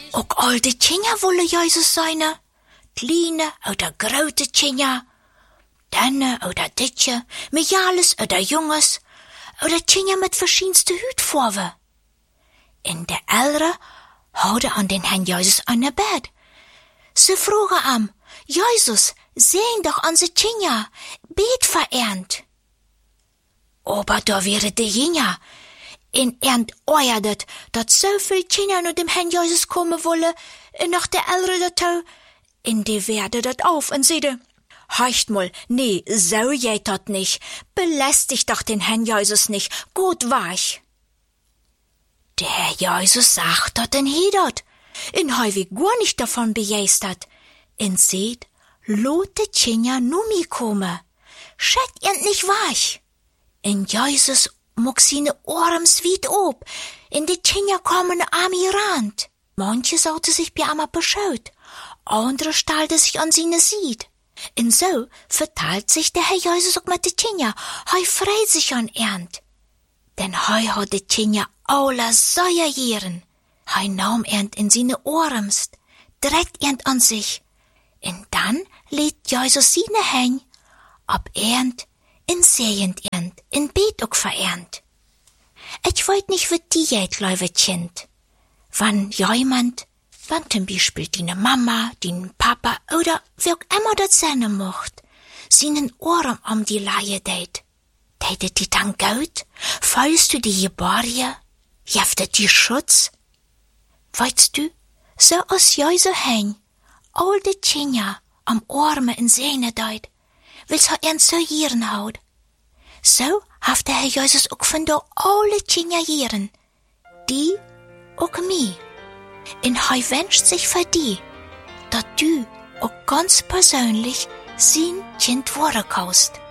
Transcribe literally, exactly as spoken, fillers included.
Ook alte Kinder wollen Jesus sein. Kleine oder grote Kinder. Denne oder Ditje, Mädels oder Junges. Oder Kinder mit verschiedenste Hutfarben. In der Ältere houden an den Herrn Jesus an der Bett. Sie fragen am, Jesus, sehen doch unsere Kinder, bet verernt. Aber da wäre die Kinder, in ernt euerdet, dat so viel Kinder nur dem Herrn Jesus kommen wolle, nach der Ältere dazu, in die werde dat auf und seide, heicht mal, nee, so geht dat nicht, belästigt doch den Herrn Jesus nicht, gut weich. Der Herr Jesus sagt dat en he dat, in heu gar nicht davon begeistert, in seht, lot de Kinder nu mi komme, schät ihr nicht weich. In Jesus muck sine Orms weit ob, in die Kinder kommen am Rand. Manche saute sich bei einmal beschaut, andere stellte sich an seine Sied. Und so verteilt sich der Herr Jesus auch mit den Kinder, hei freit sich an ernt. Denn hei hat die Kinder alle säuer Jahren. Hei nahm ernt in seine Orms, direkt ernt an sich. Und dann lädt Jesus seine Hände ab ernt, in sehend ernt, in Beet auch verernt. Ich wollt nicht, wie die geht, liebe Kind. Wann jemand, wann zum Beispiel deine Mama, dein Papa oder wer auch immer das sein mocht, seinen Ohren um die Laie deit. Deitet die dann gut? Fallst du die Geborge? Jeftet die Schutz? Weißt du, so aus Jesus hein, all die Kinder am Orme in Sehne deit, will's ha ernst so Jieren haut. So haft der Herr Jesus auch von da alle Kinder Jieren, die auch mi. Und hei wünscht sich für die, dat du auch ganz persönlich sein Kind worden kannst.